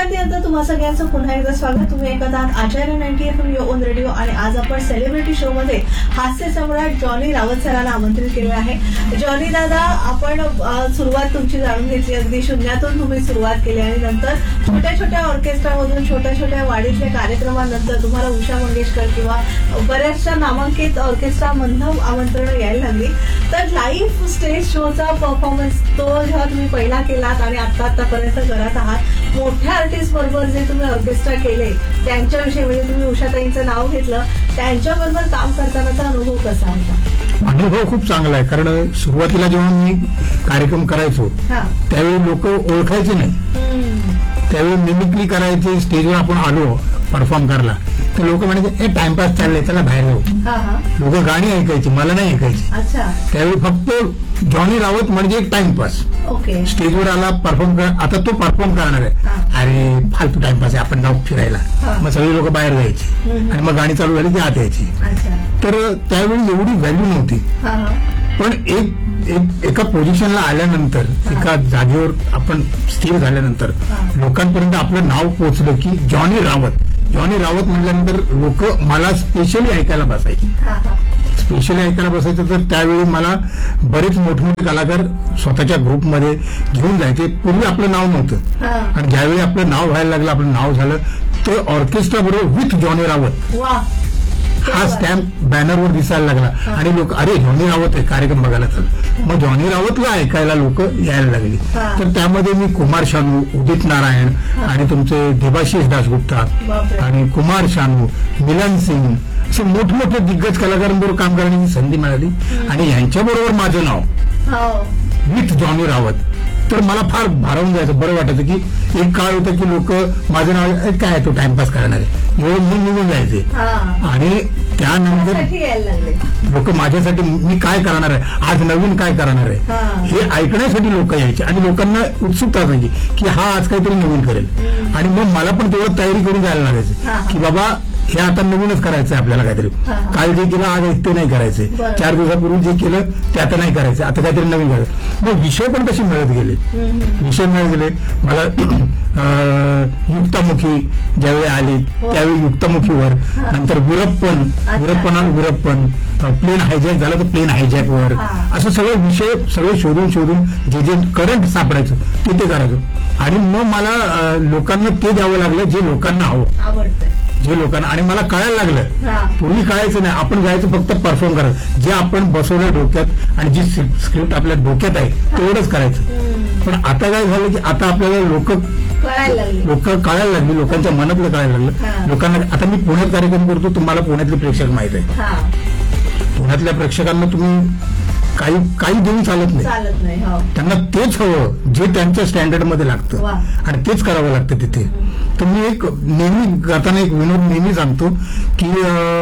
विश्रांतीनंतर तुम्हा सगळ्यांचं पुन्हा एकदा स्वागत. तुम्ही ऐकत आहात आचार्य 90 FM युअर ओन रेडिओ आणि आज आपण सेलिब्रिटी शो मध्ये हास्य सम्राट जॉनी रावत सरांना आमंत्रित केले आहे. जॉनी दादा, आपण सुरुवात तुमची जाणून घेतली. अगदी शून्यातून तुम्ही सुरुवात केली आणि नंतर छोट्या छोट्या ऑर्केस्ट्रामधून छोट्या छोट्या वाडीतल्या कार्यक्रमानंतर तुम्हाला उषा मंगेशकर किंवा बऱ्याचशा नामांकित ऑर्केस्ट्रामधनं आमंत्रण यायला लागली. तर लाईव्ह स्टेज शोचा परफॉर्मन्स तो जेव्हा तुम्ही पहिला केलात आणि आतापर्यंत करत आहात, मोठ्या आर्टिस्ट बरोबर जे तुम्ही ऑर्केस्ट्रा केले त्यांच्याविषयी, म्हणजे तुम्ही उषाताईंचं नाव घेतलं, त्यांच्याबरोबर काम करतानाचा अनुभव कसा होता? अनुभव खूप चांगला आहे. कारण सुरुवातीला जेव्हा मी कार्यक्रम करायचो त्यावेळी लोक ओळखायचे नाही. त्यावेळी मिमिक्री करायची. स्टेजवर आपण आलो परफॉर्म करायला तर लोक म्हणायचे टाइमपास चालले, त्याला बाहेर जाऊ. लोक गाणी ऐकायची, मला नाही ऐकायची. त्यावेळी फक्त जॉनी रावत म्हणजे एक टाइमपास. स्टेजवर आला परफॉर्म कर, आता तो परफॉर्म करणार आहे, अरे फालतू टाइमपास आहे, आपण जाऊ फिरायला. मग सगळी लोक बाहेर जायची आणि मग गाणी चालू झाली ती आत यायची. तर त्यावेळी एवढी व्हॅल्यू नव्हती. पण एका पोझिशनला आल्यानंतर, एका जागेवर आपण स्थिर झाल्यानंतर लोकांपर्यंत आपलं नाव पोहोचलं की जॉनी रावत. जॉनी रावत म्हटल्यानंतर लोक मला स्पेशली ऐकायला बसायचे. तर त्यावेळी मला बरेच मोठमोठे कलाकार स्वतःच्या ग्रुपमध्ये घेऊन जायचे. पूर्वी आपलं नाव नव्हतं आणि ज्यावेळी आपलं नाव व्हायला लागलं, आपलं नाव झालं, तर ऑर्केस्ट्रा बरोबर विथ जॉनी रावत हा स्टॅम्प बॅनरवर दिसायला लागला आणि लोक अरे जॉनी रावत आहे, कार्यक्रम बघायला. तर मग जॉनी रावतला ऐकायला लोक यायला लागली. तर त्यामध्ये मी कुमार शानू, उदित नारायण आणि तुमचे देबाशिष दासगुप्ता आणि कुमार शानू, मिलन सिंग असे मोठमोठे दिग्गज कलाकारांबरोबर काम करण्याची संधी मिळाली आणि यांच्याबरोबर माझं नाव विथ जॉनी रावत. तर मला फार भारावून जायचं, बरं वाटायचं की एक काळ होतं की लोक माझं नाव काय तो टाइमपास करणार आहे एवढं म्हणून निघून जायचे. आणि त्यानंतर लोक माझ्यासाठी मी काय करणार आहे, आज नवीन काय करणार आहे हे ऐकण्यासाठी लोक यायचे आणि लोकांना उत्सुकता असायची की हा आज काहीतरी नवीन करेल. आणि मग मला पण तेवढं तयारी करून जायला लागायचं की बाबा हे आता नवीनच करायचंय आपल्याला. काहीतरी काल जे केलं आज ते नाही करायचंय, 4 दिवसापूर्वी जे केलं ते आता नाही करायचं, आता काहीतरी नवीन करायचं. मग विषय पण तसे मिळत गेले. मला युक्तामुखी ज्यावेळी आली त्यावेळी युक्तामुखीवर, नंतर विरप्पन, प्लेन हायजॅक झालं तर प्लेन हायजॅकवर, असं सगळे विषय सगळे शोधून जे करंट सापडायचं ते करायचं. आणि मग मला लोकांना ते द्यावं लागलं जे लोकांना आवडतं, जे लोकांना. आणि मला कळायला लागलं, पूर्वी कळायचं नाही, आपण जायचं फक्त परफॉर्म करायचं, जे आपण बसवलं डोक्यात आणि जी स्क्रिप्ट आपल्या डोक्यात आहे तेवढंच करायचं. पण आता काय झालं की आता आपल्याला लोक कळायला लागली, लोकांच्या मनातलं कळायला लागलं. लोकांना आता मी पुण्यात कार्यक्रम करतो, तुम्हाला पुण्यातले प्रेक्षक माहित आहे. पुण्यातल्या प्रेक्षकांना तुम्ही काही देऊन चालत नाही. त्यांना तेच हवं जे त्यांच्या स्टँडर्डमध्ये लागतं आणि तेच करावं लागतं तिथे. तर मी एक नेहमी करताना एक विनोद नेहमी सांगतो की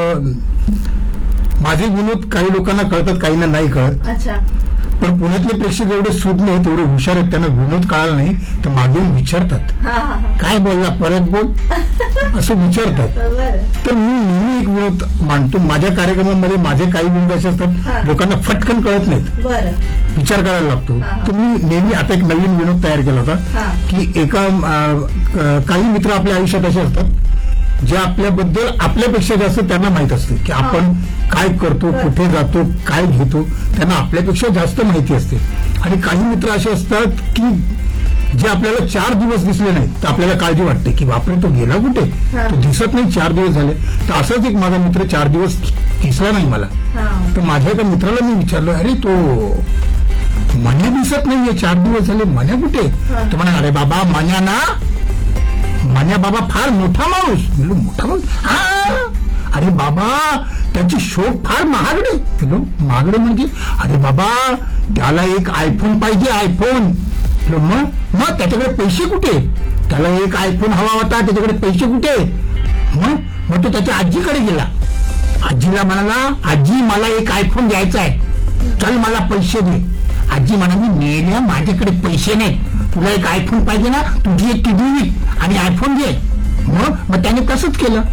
माझे विनोद काही लोकांना कळतात, काहींना नाही कळत. पण पुण्यातले प्रेक्षक एवढे सूट नाही, तेवढे हुशार आहेत, त्यांना विनोद कळाला नाही तर मागे विचारतात काय बोलला, परत बोल असं विचारतात. तर मी नेहमी एक विनोद मांडतो माझ्या कार्यक्रमामध्ये. माझे काही विनोद असे असतात लोकांना फटकन कळत नाहीत, विचार करायला लागतो. तर मी नेहमी आता एक नवीन विनोद तयार केला होता की काही मित्र आपल्या आयुष्यात असे असतात जे आपल्याबद्दल आपल्यापेक्षा जास्त त्यांना माहित असते की आपण काय करतो, कुठे जातो, काय घेतो, त्यांना आपल्यापेक्षा जास्त माहिती असते. आणि काही मित्र असे असतात की जे आपल्याला 4 दिवस दिसले नाहीत तर आपल्याला काळजी वाटते की बापरे तो गेला कुठे, तो दिसत नाही, 4 दिवस झाले. तर असाच एक माझा मित्र 4 दिवस दिसला नाही मला. तर माझ्या एका मित्राला मी विचारलं, अरे तो मन्या दिसत नाहीये, 4 दिवस झाले, मन्या कुठे? तर म्हणा, अरे बाबा मन्या ना, मन्या बाबा फार मोठा माणूस. मोठा माणूस? अरे बाबा त्याची शोक फार महागडे. महागडे म्हणजे? अरे बाबा त्याला एक आयफोन पाहिजे, आयफोन. मग त्याच्याकडे पैसे कुठे? त्याला एक आयफोन हवा होता, त्याच्याकडे पैसे कुठे? मग तो त्याच्या आजीकडे गेला, आजीला म्हणाला, आजी मला एक आयफोन घ्यायचा आहे, चल मला पैसे दे. आजी म्हणाली, मेल्या माझ्याकडे पैसे नाही, तुला एक आयफोन पाहिजे ना, तुझी एक किडनी विक आणि आयफोन घे. मग त्याने तसंच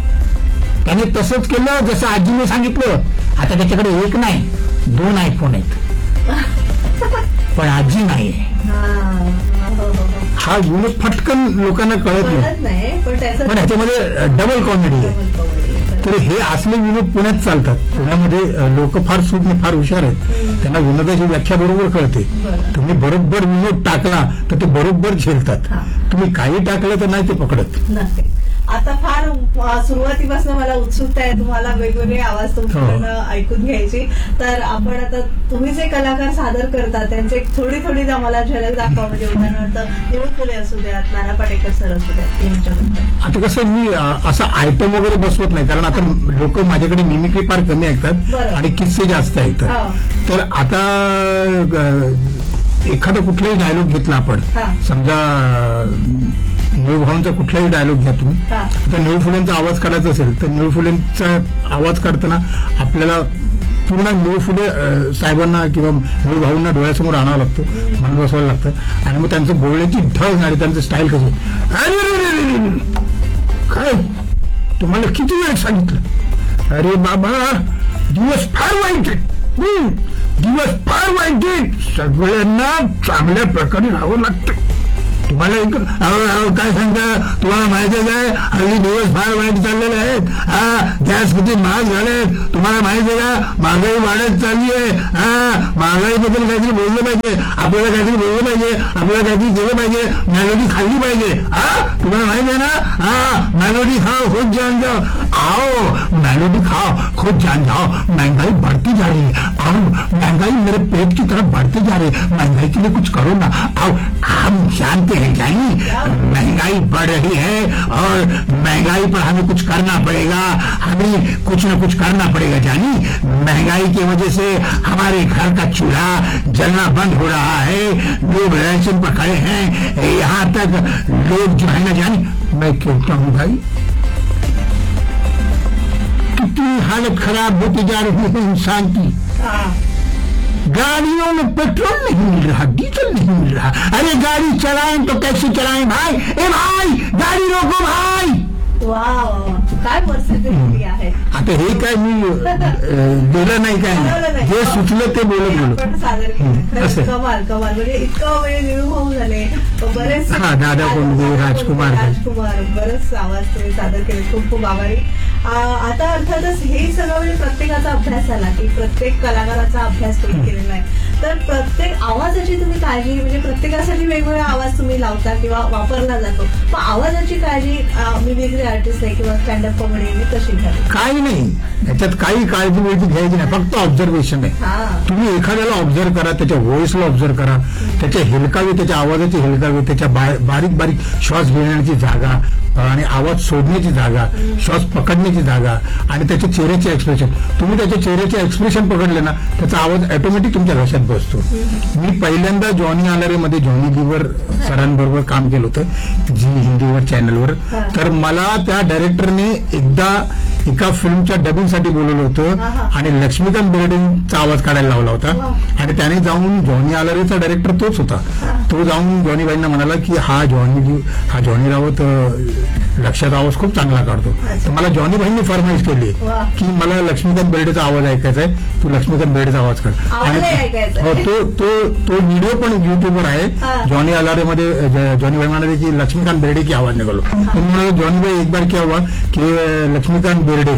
केलं जसं आजीने सांगितलं. आता त्याच्याकडे एक नाही 2 आयफोन आहेत पण आजी नाही. हा विनोद फटकन लोकांना कळत नाही, पण ह्याच्यामध्ये डबल कॉमेडी आहे. तर हे असले विनोद पुण्यात चालतात. पुण्यामध्ये लोक फार सुज्ञ, फार हुशार आहेत. त्यांना विनोदाची व्याख्या बरोबर कळते. तुम्ही बरोबर विनोद टाकला तर ते बरोबर झेलतात. तुम्ही काही टाकलं तर नाही ते पकडत. आता फार सुरुवातीपासून मला उत्सुकता आहे तुम्हाला वेगवेगळे आवाज तुमच्याकडनं ऐकून घ्यायची. तर आपण आता तुम्ही जे कलाकार सादर करता त्यांचे थोडी थोडी आम्हाला झलक दाखवा. म्हणजे उदाहरणार्थ निळू फुले असू द्यात, नाना पाटेकर सर असू द्यात, यांच्याबद्दल. आता कसं मी असं आयटम वगैरे बसवत नाही, कारण आता लोक माझ्याकडे मिमिक्री फार कमी ऐकतात आणि किस्से जास्त ऐकतात. तर आता एखादा कुठलाही डायलॉग घेतला आपण, समजा निळू भाऊंचा कुठलाही डायलॉग घ्या तुम्ही, तर निळू फुलेंचा आवाज काढायचा असेल तर निळू फुलेंचा आवाज काढताना आपल्याला पूर्ण निळू फुले साहेबांना किंवा निळू भाऊंना डोळ्यासमोर आणावं लागतं, म्हणून बसवायला लागतं. आणि मग त्यांचं बोलण्याची ढळ आणि त्यांचं स्टाईल कसं, अरे काय तुम्हाला किती वेळ सांगितलं, अरे बाबा दिवस फार वाईट आहे, दिवस फार वाईट आहे, सगळ्यांना चांगल्या प्रकारे राहावं लागतं. तुम्हाला काय सांगता, तुम्हाला माहितीच आहे हल्ली दिवस फार वाईट चाललेले आहेत. गॅस किती महाग झालेत तुम्हाला माहिती आहे का, महागाई वाढत चालली आहे. महागाईबद्दल काहीतरी बोललं पाहिजे, आपल्याला काहीतरी बोललं पाहिजे, आपल्याला काहीतरी केलं पाहिजे, मेलोडी खाल्ली पाहिजे. तुम्हाला माहिती आहे ना, मेलोडी खाओ खुद जान जाओ, आओ मेलोडी खाओ खुद जान जाओ, महंगाई बढ़ती जा रही है, आओ महंगाई मेरे पेट की तरफ बढ़ती जा रही है, महंगाई के लिए कुछ करो ना, आओ हम जानते हैं जानी महंगाई बढ़ रही है और महंगाई पर हमें कुछ करना पड़ेगा, हमें कुछ न कुछ करना पड़ेगा जानी. महंगाई की वजह से हमारे घर का चूल्हा जलना बंद हो रहा है, लोग राशन पर खड़े हैं, यहाँ तक लोग जो है ना जानी. मैं कहता हूँ भाई कितनी हालत खराब होती जा रही है इंसान की. गाड़ियों में पेट्रोल नहीं मिल रहा, डीजल नहीं मिल रहा. अरे गाड़ी चलाएं तो कैसे चलाएं भाई, ए भाई गाड़ी रोको भाई. काय परिस्थिती आहे. आता हे काय मी दिलं नाही, काय जे सुचलं ते बोलत सादर केलं. कमाल कमाल. म्हणजे इतकं वेळ निळू भाऊ झाले, बरेच दादा कोंडके, राजकुमार बरेच आवाज तुम्ही सादर केले. खूप खूप आभारी. आता अर्थातच हे सगळं म्हणजे प्रत्येकाचा अभ्यास झाला की प्रत्येक कलाकाराचा अभ्यास तुम्ही केलेला आहे. तर प्रत्येक आवाजाची तुम्ही काळजी, म्हणजे प्रत्येकासाठी वेगवेगळा आवाज तुम्ही लावता किंवा वापरला जातो, मग आवाजाची काळजी मिमिक्री आर्टिस्ट आहे किंवा स्टँडअप कॉमेडी कशी घ्यावी? काही नाही, याच्यात काही काळजी वेळची घ्यायची नाही, फक्त ऑब्झर्वेशन आहे. तुम्ही एखाद्याला ऑब्झर्व करा, त्याच्या व्हॉइसला ऑब्झर्व करा, त्याच्या हेलकावे, त्याच्या आवाजाचे हेलकावे, त्याच्या बारीक बारीक श्वास घेण्याची जागा आणि आवाज सोडण्याची जागा, श्वास पकडण्याची जागा आणि त्याच्या चेहऱ्याचे एक्सप्रेशन. तुम्ही त्याच्या चेहऱ्याचे एक्सप्रेशन पकडले ना, त्याचा आवाज ऑटोमॅटिक तुमच्या घशात बसतो. मी पहिल्यांदा जॉनी आलारेमध्ये जॉनी लीवर सरांबरोबर काम केलं होतं, जी हिंदीवर चॅनलवर. तर मला त्या डायरेक्टरने एकदा एका फिल्मच्या डबिंगसाठी बोलवलं होतं आणि लक्ष्मीकांत बेर्डेंचा आवाज काढायला लावला होता. आणि त्याने जाऊन जॉनी आलारेचा डायरेक्टर तोच होता, तो जाऊन जॉनीबाईंना म्हणाला की हा जॉनी रावत लक्षात आवाज खूप चांगला काढतो. तर मला जॉनीबाईंनी फरमाईश केली की मला लक्ष्मीकांत बेर्डेचा आवाज ऐकायचा आहे, तू लक्ष्मीकांत बेर्डेचा आवाज काढ. आणि तो व्हिडिओ पण युट्यूबवर आहे. जॉनी आलारेमध्ये जॉनीबाई म्हणाले की लक्ष्मीकांत बेर्डे की आवाज निघालो. म्हणाले जॉनीबाई एक बार क्या हुआ कि लक्ष्मीकांत बेर्डे,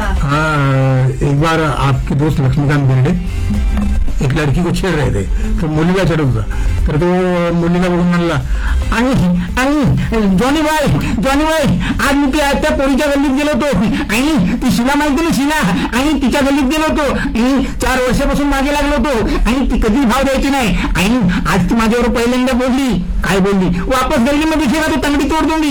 एक बार आपके दोस्त लक्ष्मीकांत बेर्डे एक लड़की को छेड़ रहे थे, तो मुलीला चढत होता. तर तो मुलीला बघून म्हणला, आणि जॉनी बाई आज मी त्या पोरीच्या गल्लीत गेलो होतो आणि ती शिला माहिती ना, शिला, आणि तिच्या गल्लीत गेलो होतो आणि 4 वर्षापासून मागे लागलो होतो आणि ती कधी भाव द्यायची नाही. आणि आज ती माझ्यावर पहिल्यांदा बोलली, काय बोलली, वापस गल्लीमध्ये दिसेल तो तंगडी तोड दूंगी.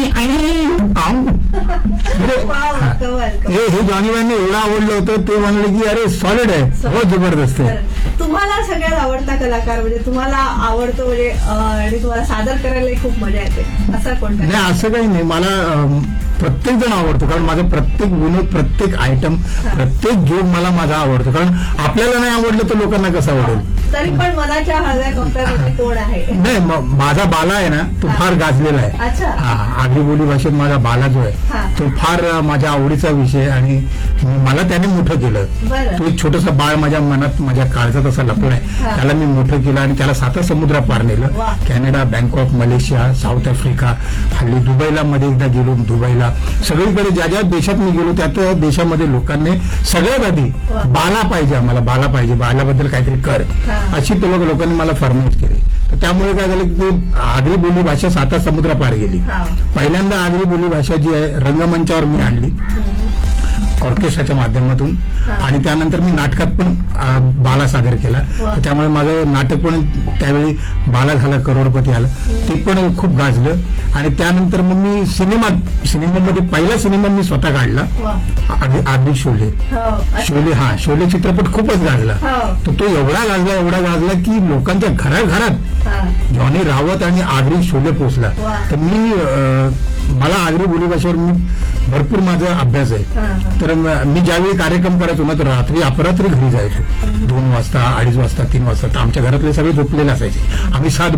हे जॉनीबाईंना एवढं आवडलं होतं, ते म्हणले की अरे सॉलिड आहे, बहुत जबरदस्त आहे. तुम्हाला सगळ्यात आवडता कलाकार म्हणजे तुम्हाला आवडतो म्हणजे आणि तुम्हाला सादर करायला खूप मजा येते असा कोणता? नाही, असं काही नाही. मला प्रत्येक जण आवडतो, कारण माझं प्रत्येक विनोद, प्रत्येक आयटम, प्रत्येक जोक मला माझा आवडतो. कारण आपल्याला नाही आवडलं तर लोकांना कसं आवडेल. तरी पण मनाच्या हळद्या कप्प्यामध्ये कोण आहे? नाही, माझा बाला आहे ना, तो फार गाजलेला आहे. आगरी बोली भाषेत माझा बाला जो आहे तो फार माझ्या आवडीचा विषय, आणि मला त्याने मोठं केलं. तो एक छोटस बाळ माझ्या मनात, माझ्या काळजात असा लपून आहे, त्याला मी मोठं केलं आणि त्याला 7 समुद्र पार नेलं. Canada, Bangkok, Malaysia, south Africa, हल्ली दुबईला मध्ये एकदा गेलो. दुबईला सगळीकडे ज्या ज्या देशात मी गेलो त्या त्या देशामध्ये लोकांनी सगळ्यात आधी बाला पाहिजे, आम्हाला बाला पाहिजे, बालाबद्दल काहीतरी कर, अशी लोकांनी मला फरमाईश केली. तर त्यामुळे काय झालं की ते आगरी बोली भाषा 7 समुद्र पार गेली. पहिल्यांदा आगरी बोली भाषा जी आहे रंगमंचावर मी आणली ऑर्केस्ट्राच्या माध्यमातून, आणि त्यानंतर मी नाटकात पण बाला सादर केला. त्यामुळे माझं नाटक पण त्यावेळी बाला झाला, करोडपती आलं, ते पण खूप गाजलं. आणि त्यानंतर मग मी सिनेमामध्ये पहिला सिनेमा मी स्वतः काढला, आगरी शोले. शोले चित्रपट खूपच गाजला. तर तो एवढा गाजला की लोकांच्या घराघरात जॉनी रावत आणि आगरी शोले पोचला. तर मला आगरी बोली भाषेवर मी भरपूर माझा अभ्यास आहे. तर मी ज्यावेळी कार्यक्रम करायचो ना, तर रात्री अपरात्री घरी जायचो, 2 वाजता, 2:30 वाजता, 3 वाजता. तर आमच्या घरातले सगळे झोपलेले असायचे. आम्ही 7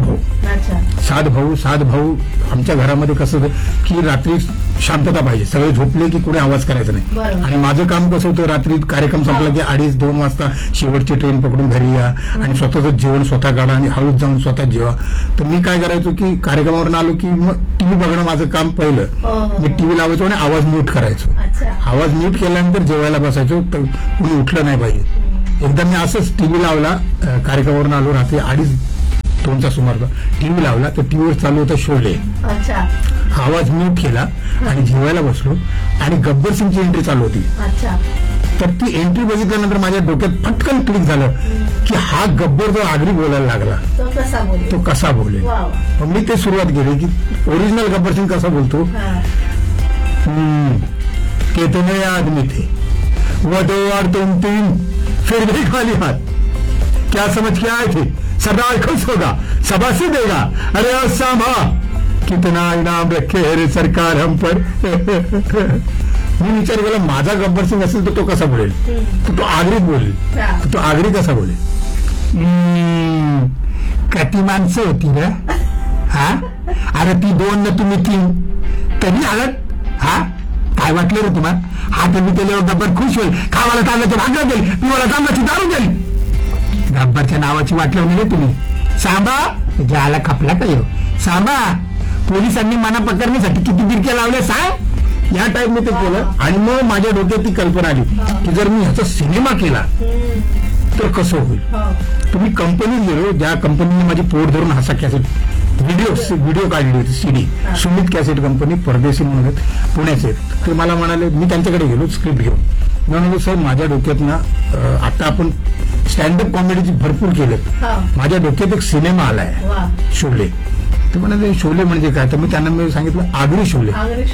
भाऊ. आमच्या घरामध्ये कसं होतं की रात्री शांतता पाहिजे, सगळे झोपले की कोणी आवाज करायचा नाही. आणि माझं काम कसं होतं, रात्री कार्यक्रम संपला की 2:30-2 वाजता शेवटची ट्रेन पकडून घरी या आणि स्वतःचं जेवण स्वतः काढा आणि हळूच जाऊन स्वतः जेवा. तर मी काय करायचो की कार्यक्रमावरून आलो की मग टीव्ही बघणं माझं काम पहिलं. मी टीव्ही लावायचो आणि आवाज म्यूट करायचो. आवाज म्यूट केल्यानंतर जेवायला बसायचो, तर कुणी उठलं नाही पाहिजे. एकदा मी असंच टीव्ही लावला, कार्यक्रमावरून आलो रात्री 2:30चा सुमार टीव्ही लावला, तर टीव्हीवर चालू होता शोले. आवाज म्यूट केला आणि जेवायला बसलो आणि गब्बर सिंगची एंट्री चालू होती. तर ती एंट्री बघितल्यानंतर माझ्या डोक्यात फटकन क्लिक झालं की हा गब्बर जो आगरी बोलायला लागला तो कसा बोलेल. मग मी ते सुरुवात केली की ओरिजिनल गब्बर सिंग कसा बोलतो. कितने आदमी थे, वो 2 और तुम 3, फिर भी खाली हाथ, क्या समझ के आए थे, सरदार खुश होगा, शाबाशी देगा, अरे ओ सांभा कितना इनाम रखे रे सरकार हम पर. मी विचार केला माझा गब्बर सिंग असेल तर तो कसा बोलेल, तो आगरीत बोलेल. तो आगरी कसा बोलेल. किती माणसं होती ना, हा, अरे ती 2 ना तुम्ही 3, तरी आलात. हा, काय वाटलं रे तुम्हाला. हा, तुम्ही केल्यावर गब्बर खुश होईल, खावाला तांदळाची भाकर देईल, पिवाला तांदळाची दारू देईल. गब्बरच्या नावाची वाटलं म्हणजे तुम्ही. सांबा ज्याला खपला का येऊ. सांबा पोलिसांनी मना पकडण्यासाठी किती बिरक्या लावल्या सांग. या टाईपने ते केलं. आणि मग माझ्या डोक्यात ती कल्पना आली की जर मी ह्याचा सिनेमा केला तर कसं होईल. तुम्ही कंपनीत गेलो, ज्या कंपनीने माझी पोट धरून हसा कॅसेट व्हिडिओ काढली होती, CD, सुमित कॅसेट कंपनी, परदेशी म्हणून पुण्याचे. ते मला म्हणाले, मी त्यांच्याकडे गेलो स्क्रिप्ट घेऊन. मी म्हणालो सर माझ्या डोक्यात ना आता आपण स्टँडअप कॉमेडीची भरपूर केले, माझ्या डोक्यात एक सिनेमा आलाय शोले. ते म्हणाले शोले म्हणजे काय. तर मी त्यांना सांगितलं आगरी शोले.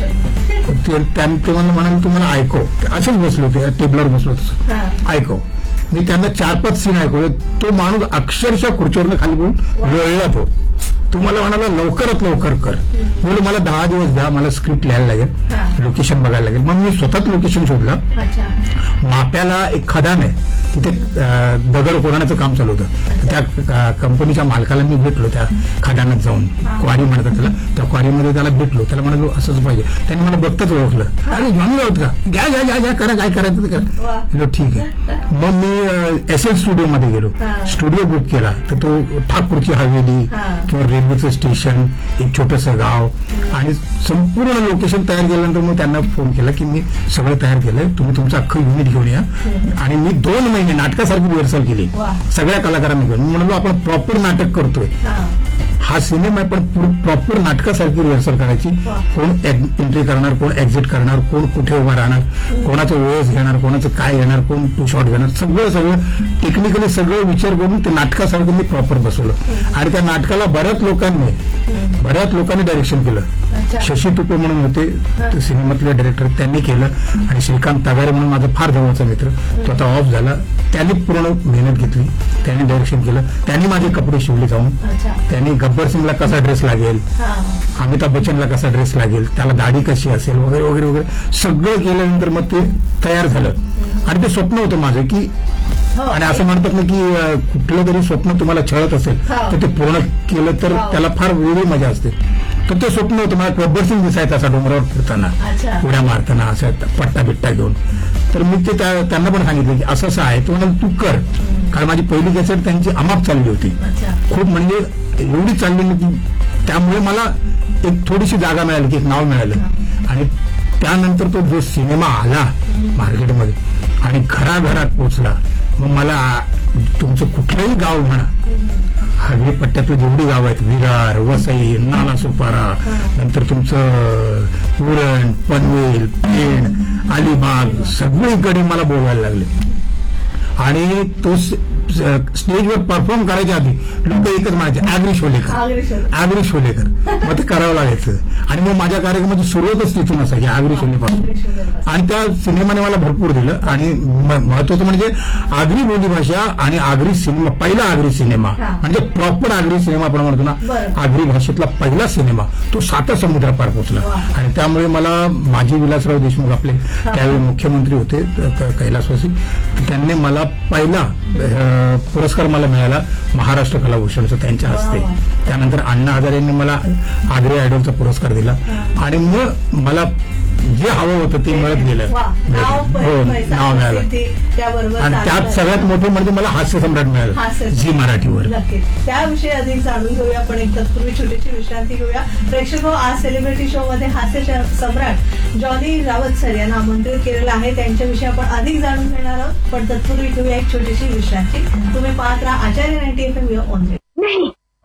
ते मला म्हणाले तुम्हाला ऐकव. असंच बसलो, ते टेबलवर बसलो तसं ऐकव. मी त्यांना 4-5 सीन ऐकवले. तो माणूस अक्षरशः खुर्चीवरनं खाली बोलून लोळला. तो मला म्हणाला लवकरात लवकर कर. बोल मला 10 दिवस द्या, मला स्क्रिप्ट लिहायला लागेल, लोकेशन बघायला लागेल. मग मी स्वतःच लोकेशन शोधलं. माप्याला एक खदान आहे, तिथे दगड कोरण्याचं काम चालू होतं. त्या कंपनीच्या मालकाला मी भेटलो, त्या खदानात जाऊन, क्वारी म्हणतात त्याला, त्या क्वारीमध्ये त्याला भेटलो. त्याला म्हणालो असंच पाहिजे. त्यांनी मला बघताच ओळखलं. अरे जॉनी राऊत का, घ्या करा, काय करायचं ते करा. ठीक आहे. मग मी SL स्टुडिओमध्ये गेलो, स्टुडिओ बुक केला. तर तो ठाकूरची हवेली किंवा रेल्वेचं स्टेशन, एक छोटंसं गाव आणि संपूर्ण लोकेशन तयार केल्यानंतर मग त्यांना फोन केला की मी सगळं तयार केलंय, तुम्ही तुमचं अख्खं युनिट घेऊन या. आणि मी 2 महिने नाटकासारखी रिहर्सल केली सगळ्या कलाकारांनी घेऊन. मी म्हणालो आपण प्रॉपर नाटक करतोय, हा सिनेमा आहे पण प्रॉपर नाटकासारखी रिहर्सल करायची. कोण एंट्री करणार, कोण एक्झिट करणार, कोण कुठे उभा राहणार, कोणाचं वेळच घेणार, कोणाचं काय घेणार, कोण 2 शॉट घेणार, सगळं टेक्निकली सगळं विचार करून ते नाटकासारखं मी प्रॉपर बसवलं. आणि त्या नाटकाला बऱ्याच लोकांनी डायरेक्शन केलं. शशी तुपे म्हणून होते ते सिनेमातले डायरेक्टर, त्यांनी केलं. आणि श्रीकांत तगारे म्हणून माझा फार जवळचा मित्र, तो आता ऑफ झाला, त्यांनी पूर्ण मेहनत घेतली, त्यांनी डायरेक्शन केलं, त्यांनी माझे कपडे शिवले जाऊन, त्यांनी गब्बर सिंगला कसा ड्रेस लागेल, अमिताभ बच्चनला कसा ड्रेस लागेल, त्याला दाढी कशी असेल वगैरे वगैरे वगैरे सगळं केल्यानंतर मग ते तयार झालं. आणि ते स्वप्न होतं माझं की, आणि असं म्हणतात ना की कुठलं तरी स्वप्न तुम्हाला छळत असेल तर ते पूर्ण केलं तर त्याला फार वेगळी मजा असते. तर ते स्वप्न होतं मला गब्बर सिंग दिसायचं असा डोंगरावर फिरताना, उड्या मारताना, असं पट्टा बिट्टा घेऊन. तर मी ते त्यांना पण सांगितलं की असं असं आहे, तो म्हणाल तू कर. कारण माझी पहिली कॅसेट त्यांची अमाप चालली होती, खूप म्हणजे एवढी चालली की त्यामुळे मला एक थोडीशी जागा मिळाली, की एक नाव मिळालं. आणि त्यानंतर तो जो सिनेमा आला मार्केटमध्ये आणि घराघरात पोचला, मग मला तुमचं कुठलंही गाव म्हणा, हागरी पट्ट्यातली जेवढी गाव आहेत, विरार, वसई, नालासोपारा, नंतर तुमचं उरण, पनवेल, पेण, अलिबाग, सगळीकडे मला बोलवायला लागले. आणि तो स्टेजवर परफॉर्म करायच्या आधी लोक एकच म्हणायचे, आगरी शोलेकर, आगरी शोलेकर. मग ते करावं लागायचं. आणि मग माझ्या कार्यक्रमाची सुरुवातच तिथून असायची, आगरी शोलेपासून. आणि त्या सिनेमाने मला भरपूर दिलं. आणि महत्वाचं म्हणजे आगरी बोलीभाषा आणि आगरी सिनेमा, पहिला आगरी सिनेमा म्हणजे प्रॉपर आगरी सिनेमा आपण म्हणतो ना, आगरी भाषेतला पहिला सिनेमा, तो 7 समुद्रापार पोहोचला. आणि त्यामुळे मला माजी विलासराव देशमुख आपले त्यावेळी मुख्यमंत्री होते कैलासवासी, त्यांनी मला पहिला पुरस्कार मला मिळाला महाराष्ट्र कलाभूषणचा त्यांच्या हस्ते. त्यानंतर अण्णा हजारे यांनी मला आगरी आयडॉलचा पुरस्कार दिला. आणि मग मला जे हवं होतं ते मिळत गेलं, हो नाव मिळालं. आणि त्यात सगळ्यात मोठं म्हणजे मला हास्य सम्राट मिळालं झी मराठीवर. त्याविषयी अधिक जाणून घेऊया, पण एक तत्पूर्वी छोटीशी विश्रांती घेऊया. प्रेक्षक आज सेलिब्रिटी शो मध्ये हास्य सम्राट जॉनी रावत सर यांना आमंत्रित केलेलं आहे, त्यांच्याविषयी आपण अधिक जाणून घेणार आहोत. पण तत्पूर्वी घेऊया एक छोटीशी विश्रांती. तुम्ही पाहत राहा आचार्य 90 FM ऑन.